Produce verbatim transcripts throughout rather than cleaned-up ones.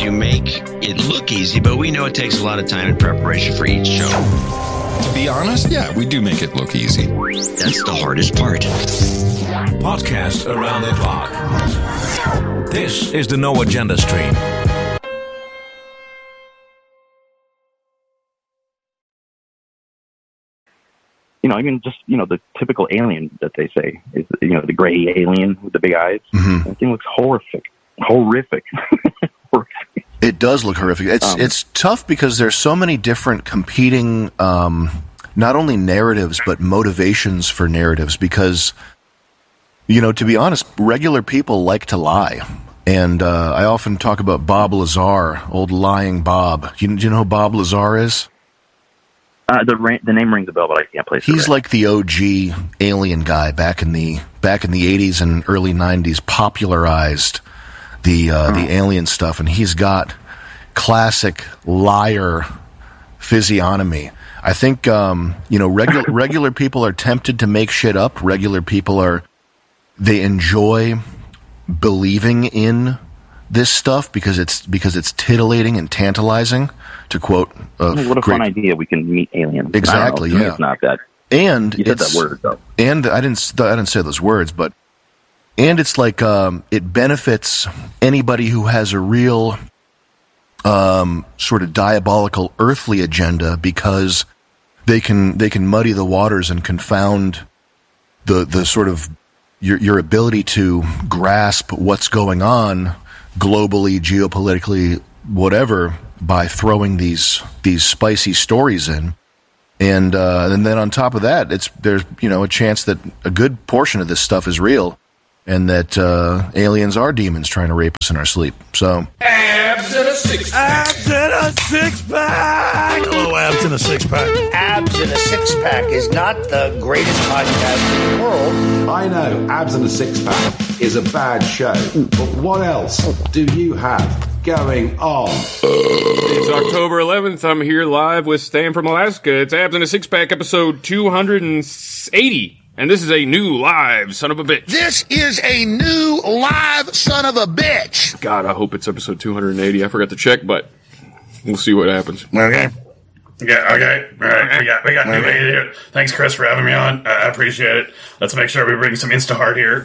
you make it look easy, but we know it takes a lot of time and preparation for each show. To be honest, yeah, we do make it look easy. That's the hardest part. Podcast around the clock. This is the No Agenda stream. You know, I mean, just, you know, the typical alien that they say is, you know, the gray alien with the big eyes. Mm-hmm. That thing looks horrific. Horrific. horrific. It does look horrific. It's um, it's tough because there's so many different competing, um, not only narratives, but motivations for narratives. Because, you know, to be honest, regular people like to lie. And uh, I often talk about Bob Lazar, old lying Bob. You, do you know who Bob Lazar is? Uh, the ra- the name rings a bell, but I can't place it. He's like the O G alien guy back in the back in the eighties and early nineties, popularized the uh, oh. the alien stuff, and he's got classic liar physiognomy. I think um, you know regular regular people are tempted to make shit up. Regular people are they enjoy believing in this stuff because it's because it's titillating and tantalizing. To quote, uh, what a great, fun idea! We can meet aliens. Exactly, I don't know. yeah. It's not that. And you said it's, that word though. And I didn't. I didn't say those words, but and it's like um, it benefits anybody who has a real um, sort of diabolical earthly agenda because they can they can muddy the waters and confound the the sort of your your ability to grasp what's going on globally, geopolitically, whatever, by throwing these these spicy stories in, and uh, and then on top of that, it's there's you know a chance that a good portion of this stuff is real, and that uh, aliens are demons trying to rape us in our sleep. So abs in a six pack. Abs in a six pack. Hello, abs in a six pack. Abs in a six pack is not the greatest podcast in the world. I know abs in a six pack is a bad show, but what else do you have going on? It's October eleventh. I'm here live with Stan from Alaska. It's Abs in a Six Pack, episode two hundred eighty. And this is a new live son of a bitch. This is a new live son of a bitch. God, I hope it's episode two hundred eighty. I forgot to check, but we'll see what happens. Okay. Yeah, okay. All right. We got, we got new okay. here. Thanks, Chris, for having me on. I appreciate it. Let's make sure we bring some Instaheart here.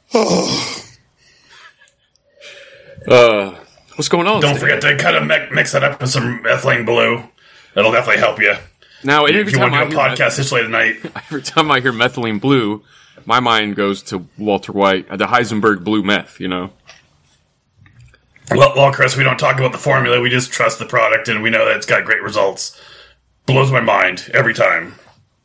uh... What's going on? Don't forget to kind of mix that up with some ethylene blue. That'll definitely help you. Now, every if you time want to do a I podcast meth- this late at night. Every time I hear methylene blue, my mind goes to Walter White, the Heisenberg blue meth, you know? Well, well, Chris, we don't talk about the formula. We just trust the product, and we know that it's got great results. Blows my mind every time.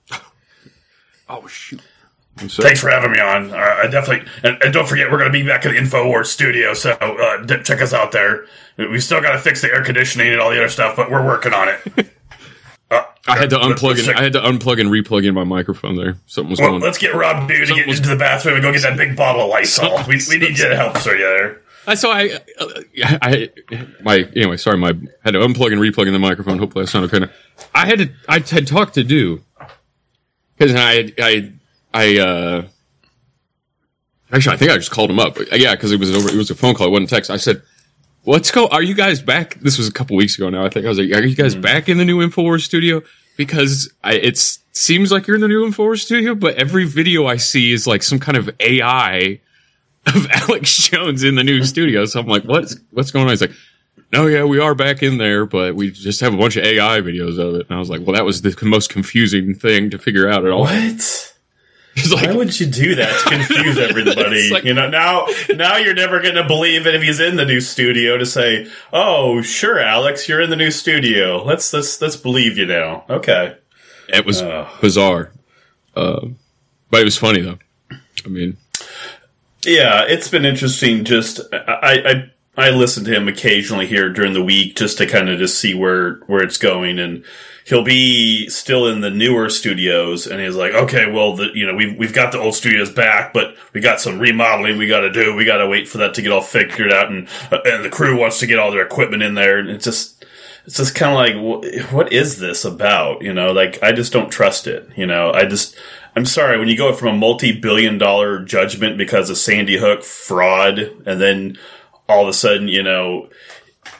Oh, shoot. Thanks for having me on. Uh, I definitely, and, and don't forget, we're going to be back at the InfoWars studio, so uh, d- check us out there. We still got to fix the air conditioning and all the other stuff, but we're working on it. Uh, I had to unplug and I had to unplug and replug in my microphone there. Something was well, going. Let's get Rob Dude to get was, into the bathroom and go get that big bottle of Lysol. We, we need you to help us right there. I so I, uh, I my anyway. Sorry, my had to unplug and replug in the microphone. Hopefully, I sound okay now. I had to. I had talked to Do because I I. I, uh, actually, I think I just called him up. Yeah, because it was over, it was a phone call. It wasn't text. I said, let's go. Are you guys back? This was a couple weeks ago now. I think I was like, are you guys mm-hmm. back in the new InfoWars studio? Because I, it seems like you're in the new InfoWars studio, but every video I see is like some kind of A I of Alex Jones in the new studio. So I'm like, what's, what's going on? He's like, no, yeah, we are back in there, but we just have a bunch of A I videos of it. And I was like, well, that was the most confusing thing to figure out at all. What? Like, why would you do that to confuse everybody? Like, you know, now now you're never going to believe it if he's in the new studio to say, "Oh, sure, Alex, you're in the new studio. Let's let's let's believe you now." Okay, it was uh, bizarre, uh, but it was funny though. I mean, yeah, it's been interesting. Just I I I listen to him occasionally here during the week just to kind of just see where where it's going and. He'll be still in the newer studios, and he's like, okay, well, the, you know, we've, we've got the old studios back, but we got some remodeling we got to do. We got to wait for that to get all figured out, and uh, and the crew wants to get all their equipment in there, and it's just, it's just kind of like, what is this about? You know, like, I just don't trust it. You know, I just, I'm sorry, when you go from a multi-billion dollar judgment because of Sandy Hook fraud, and then all of a sudden, you know,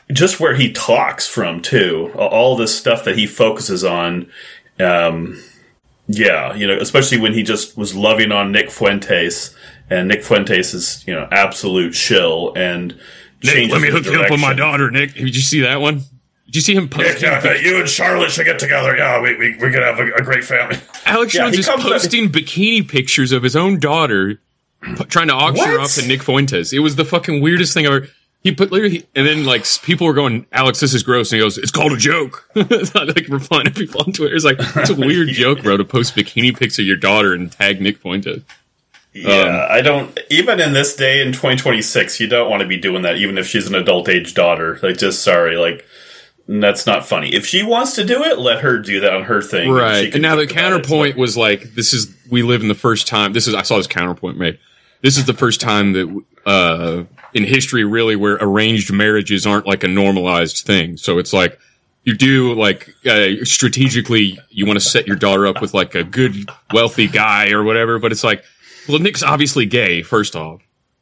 just where he talks from too, all this stuff that he focuses on. Um, yeah, you know, especially when he just was loving on Nick Fuentes, and Nick Fuentes is, you know, absolute shill and Nick, let me hook you up with my daughter, Nick. Did you see that one? Did you see him posting? Nick, yeah, you and Charlotte should get together. Yeah, we, we, we're going to have a, a great family. Alex yeah, Jones is posting at- bikini pictures of his own daughter, p- trying to auction her up to Nick Fuentes. It was the fucking weirdest thing ever. He put literally, and then like people were going, Alex, this is gross. And he goes, it's called a joke. Like replying to people on Twitter. It's like, it's a weird yeah. joke, bro, to post bikini pics of your daughter and tag Nick Fuentes. Yeah, um, I don't, even in this day in twenty twenty-six, you don't want to be doing that, even if she's an adult age daughter. Like, just sorry, like, that's not funny. If she wants to do it, let her do that on her thing. Right. And, and now the counterpoint it, was like, this is, we live in the first time, this is, I saw this counterpoint made. This is the first time that, uh, in history really where arranged marriages aren't like a normalized thing. So it's like, you do like, uh, strategically, you want to set your daughter up with like a good, wealthy guy or whatever, but it's like, well, Nick's obviously gay, first off.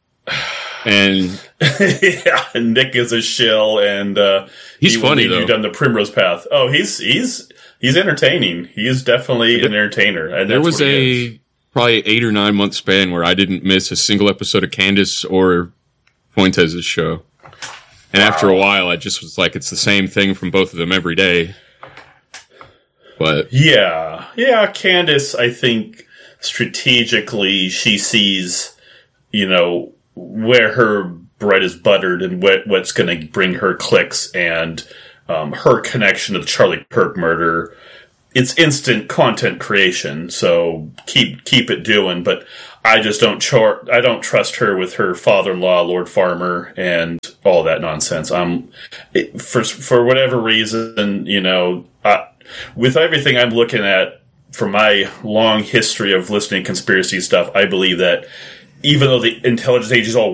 And yeah, and Nick is a shill, and uh, he's he funny though. You've done the Primrose Path. Oh, he's he's he's entertaining. He is definitely an entertainer. And there that's was a probably eight or nine month span where I didn't miss a single episode of Candace or Fuentes' show. And wow. after a while, I just was like, it's the same thing from both of them every day. But yeah, yeah, Candace, I think. Strategically, she sees, you know, where her bread is buttered and what, what's going to bring her clicks, and um, her connection to the Charlie Kirk murder. It's instant content creation, so keep keep it doing. But I just don't char- I don't trust her with her father-in-law, Lord Farmer, and all that nonsense. I'm it, for for whatever reason, you know, I, with everything I'm looking at. From my long history of listening to conspiracy stuff, I believe that even though the intelligence age is all